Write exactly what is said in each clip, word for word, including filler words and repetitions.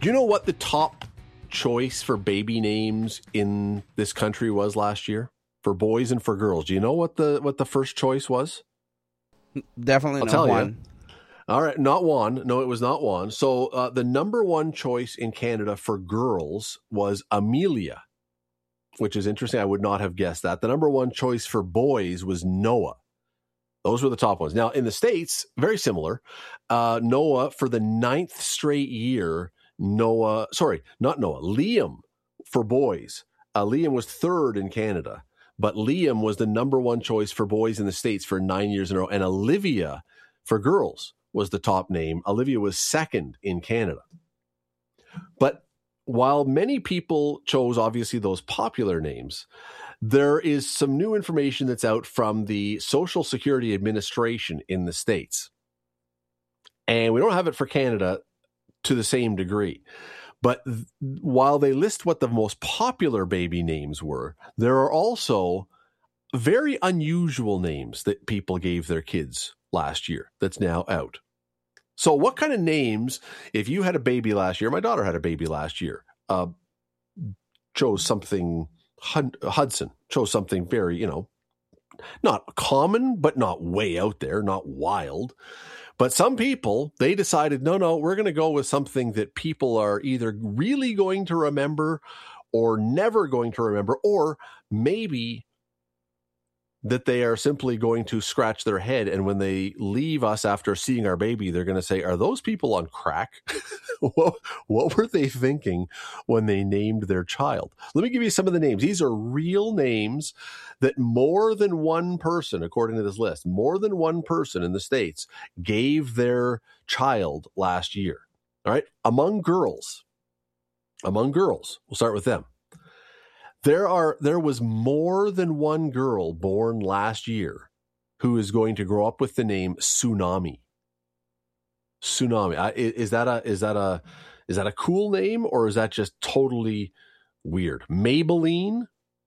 Do you know what the top choice for baby names in this country was last year for boys and for girls? Do you know what the what the first choice was? Definitely I'll not tell one. you. All right, not one. No, it was not one. So uh, the number one choice in Canada for girls was Amelia, which is interesting. I would not have guessed that. The number one choice for boys was Noah. Those were the top ones. Now, in the States, very similar. Uh, Noah, for the ninth straight year, Noah, sorry, not Noah, Liam for boys. Uh, Liam was third in Canada, but Liam was the number one choice for boys in the States for nine years in a row. And Olivia for girls was the top name. Olivia was second in Canada. But while many people chose, obviously, those popular names, there is some new information that's out from the Social Security Administration in the States. And we don't have it for Canada to the same degree. But th- while they list what the most popular baby names were, there are also very unusual names that people gave their kids last year that's now out. So what kind of names, if you had a baby last year, my daughter had a baby last year, uh, chose something, Hudson chose something very, you know, not common, but not way out there, not wild. But some people, they decided, no, no, we're going to go with something that people are either really going to remember or never going to remember, or maybe that they are simply going to scratch their head. And when they leave us after seeing our baby, they're going to say, are those people on crack? what, what were they thinking when they named their child? Let me give you some of the names. These are real names that more than one person, according to this list, more than one person in the States gave their child last year. All right. Among girls, among girls, we'll start with them. There are there was more than one girl born last year who is going to grow up with the name Tsunami. Tsunami. I, is that a is that a is that a cool name, or is that just totally weird? Maybelline.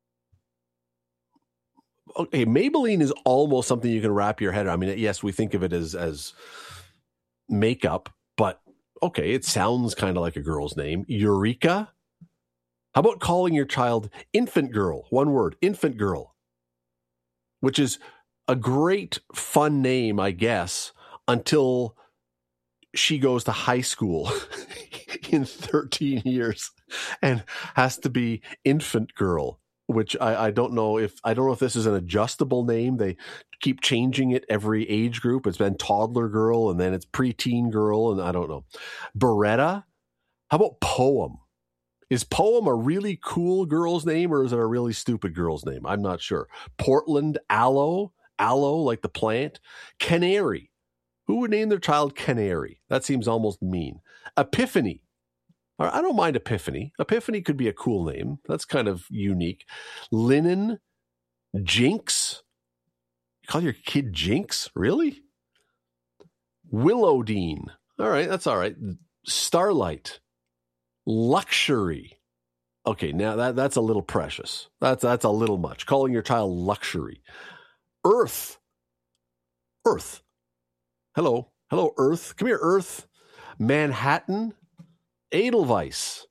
Okay, Maybelline is almost something you can wrap your head around. I mean, yes, we think of it as as makeup, but okay, it sounds kind of like a girl's name. Eureka. How about calling your child Infant Girl? One word, Infant Girl, which is a great, fun name, I guess, until she goes to high school in thirteen years and has to be Infant Girl, which I, I don't know if I don't know if this is an adjustable name. They keep changing it every age group. It's been Toddler Girl, and then it's Preteen Girl, and I don't know. Beretta. How about Poem? Is Poem a really cool girl's name, or is it a really stupid girl's name? I'm not sure. Portland Aloe, aloe like the plant. Canary. Who would name their child Canary? That seems almost mean. Epiphany. I don't mind Epiphany. Epiphany could be a cool name. That's kind of unique. Linen. Jinx. You call your kid Jinx? Really? Willowdene. All right, that's all right. Starlight. Luxury. Okay, now that, that's a little precious. That's that's a little much. Calling your child luxury. Earth. Earth. Hello. Hello, Earth. Come here, Earth. Manhattan. Edelweiss.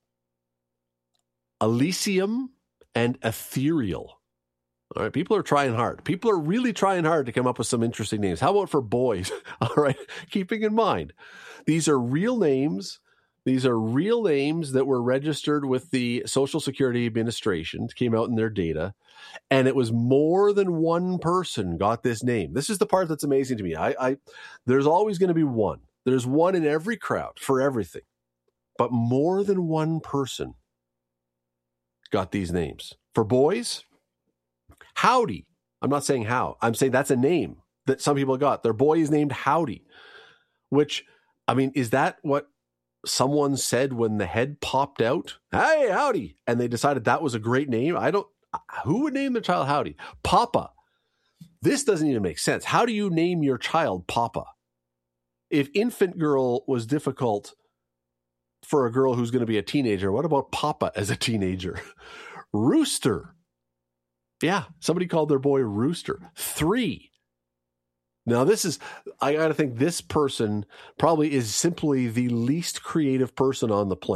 Elysium and Ethereal. All right, people are trying hard. People are really trying hard to come up with some interesting names. How about for boys? All right, keeping in mind, these are real names. These are real names that were registered with the Social Security Administration, came out in their data, and it was more than one person got this name. This is the part that's amazing to me. I, I there's always going to be one. There's one in every crowd for everything, but more than one person got these names. For boys, Howdy. I'm not saying how. I'm saying that's a name that some people got. Their boy is named Howdy, which, I mean, is that what someone said when the head popped out? Hey, Howdy. And they decided that was a great name. I don't, who would name their child Howdy? Papa. This doesn't even make sense. How do you name your child Papa? If Infant Girl was difficult for a girl who's going to be a teenager, what about Papa as a teenager? Rooster. Yeah, somebody called their boy Rooster. Three. Now, this is, I got to think this person probably is simply the least creative person on the planet.